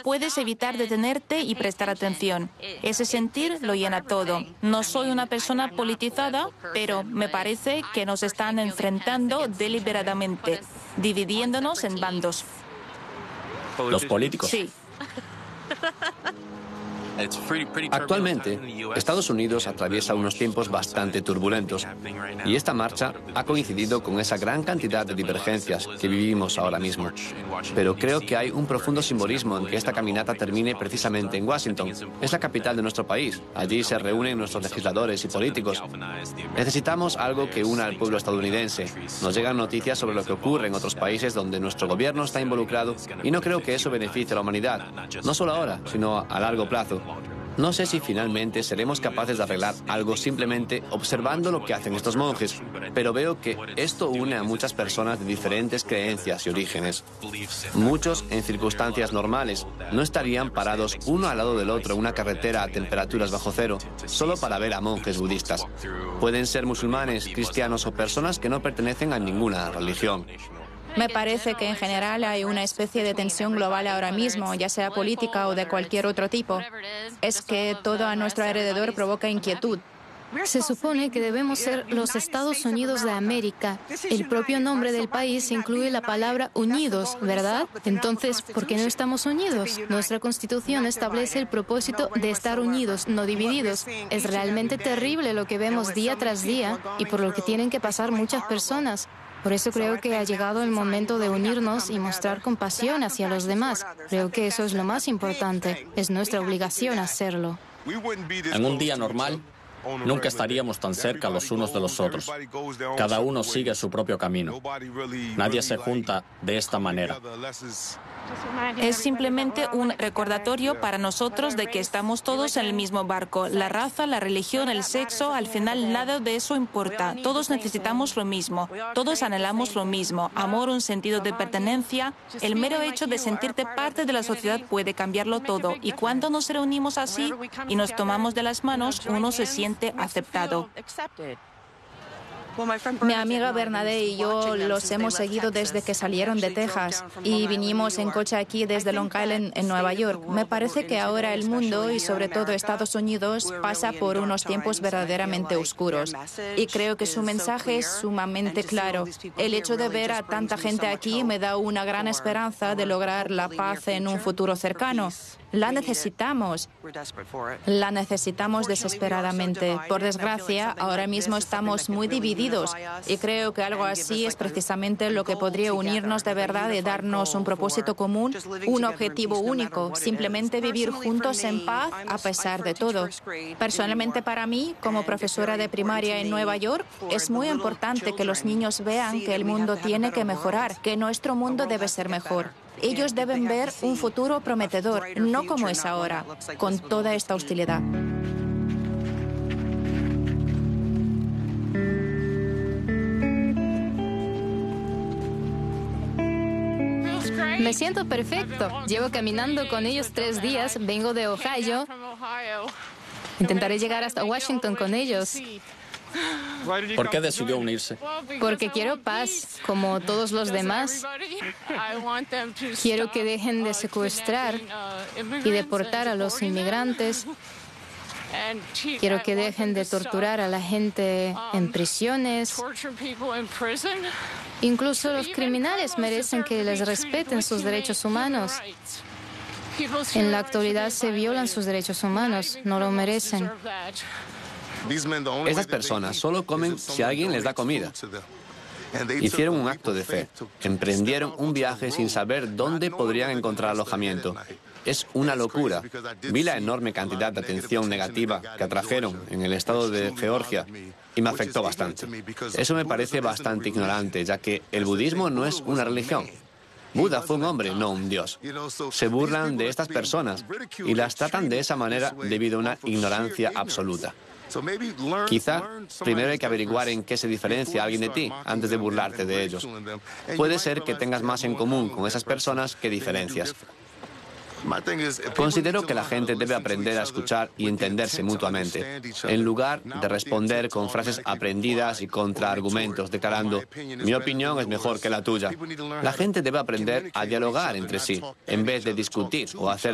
puedes evitar detenerte y prestar atención. Ese sentir lo llena todo. No soy una persona politizada, pero me parece que nos están enfrentando deliberadamente, dividiéndonos en bandos. ¿Los políticos? Sí. Actualmente, Estados Unidos atraviesa unos tiempos bastante turbulentos y esta marcha ha coincidido con esa gran cantidad de divergencias que vivimos ahora mismo. Pero creo que hay un profundo simbolismo en que esta caminata termine precisamente en Washington. Es la capital de nuestro país. Allí se reúnen nuestros legisladores y políticos. Necesitamos algo que una al pueblo estadounidense. Nos llegan noticias sobre lo que ocurre en otros países donde nuestro gobierno está involucrado y no creo que eso beneficie a la humanidad. No solo ahora, sino a largo plazo. No sé si finalmente seremos capaces de arreglar algo simplemente observando lo que hacen estos monjes, pero veo que esto une a muchas personas de diferentes creencias y orígenes. Muchos, en circunstancias normales, no estarían parados uno al lado del otro en una carretera a temperaturas bajo cero, solo para ver a monjes budistas. Pueden ser musulmanes, cristianos o personas que no pertenecen a ninguna religión. Me parece que en general hay una especie de tensión global ahora mismo, ya sea política o de cualquier otro tipo. Es que todo a nuestro alrededor provoca inquietud. Se supone que debemos ser los Estados Unidos de América. El propio nombre del país incluye la palabra unidos, ¿verdad? Entonces, ¿por qué no estamos unidos? Nuestra Constitución establece el propósito de estar unidos, no divididos. Es realmente terrible lo que vemos día tras día y por lo que tienen que pasar muchas personas. Por eso creo que ha llegado el momento de unirnos y mostrar compasión hacia los demás. Creo que eso es lo más importante. Es nuestra obligación hacerlo. En un día normal, nunca estaríamos tan cerca los unos de los otros. Cada uno sigue su propio camino. Nadie se junta de esta manera. Es simplemente un recordatorio para nosotros de que estamos todos en el mismo barco. La raza, la religión, el sexo, al final nada de eso importa. Todos necesitamos lo mismo. Todos anhelamos lo mismo. Amor, un sentido de pertenencia. El mero hecho de sentirte parte de la sociedad puede cambiarlo todo. Y cuando nos reunimos así y nos tomamos de las manos, uno se siente aceptado. Mi amiga Bernadette y yo los hemos seguido desde que salieron de Texas y vinimos en coche aquí desde Long Island, en Nueva York. Me parece que ahora el mundo y sobre todo Estados Unidos pasa por unos tiempos verdaderamente oscuros y creo que su mensaje es sumamente claro. El hecho de ver a tanta gente aquí me da una gran esperanza de lograr la paz en un futuro cercano. La necesitamos desesperadamente. Por desgracia, ahora mismo estamos muy divididos y creo que algo así es precisamente lo que podría unirnos de verdad y darnos un propósito común, un objetivo único, simplemente vivir juntos en paz a pesar de todo. Personalmente para mí, como profesora de primaria en Nueva York, es muy importante que los niños vean que el mundo tiene que mejorar, que nuestro mundo debe ser mejor. Ellos deben ver un futuro prometedor, no como es ahora, con toda esta hostilidad. Me siento perfecto. Llevo caminando con ellos 3 días. Vengo de Ohio. Intentaré llegar hasta Washington con ellos. ¿Por qué decidió unirse? Porque quiero paz, como todos los demás. Quiero que dejen de secuestrar y deportar a los inmigrantes. Quiero que dejen de torturar a la gente en prisiones. Incluso los criminales merecen que les respeten sus derechos humanos. En la actualidad se violan sus derechos humanos, no lo merecen. Esas personas solo comen si alguien les da comida. Hicieron un acto de fe. Emprendieron un viaje sin saber dónde podrían encontrar alojamiento. Es una locura. Vi la enorme cantidad de atención negativa que atrajeron en el estado de Georgia y me afectó bastante. Eso me parece bastante ignorante, ya que el budismo no es una religión. Buda fue un hombre, no un dios. Se burlan de estas personas y las tratan de esa manera debido a una ignorancia absoluta. Quizá primero hay que averiguar en qué se diferencia alguien de ti antes de burlarte de ellos. Puede ser que tengas más en común con esas personas que diferencias. Considero que la gente debe aprender a escuchar y entenderse mutuamente, en lugar de responder con frases aprendidas y contraargumentos, declarando, mi opinión es mejor que la tuya. La gente debe aprender a dialogar entre sí, en vez de discutir o hacer